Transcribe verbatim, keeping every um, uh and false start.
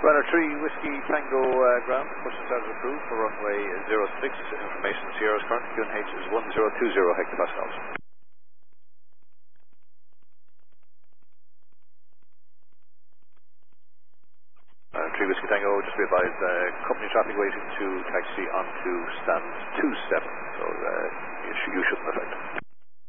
Runner three, Whiskey Tango uh, ground, push and start is approved for runway zero six, information Sierra's current, Q N H is one zero two zero hectopascals. Uh, three Whiskey Tango, just be advised, uh, company traffic waiting to taxi onto stand two seven, so uh, you, sh you shouldn't have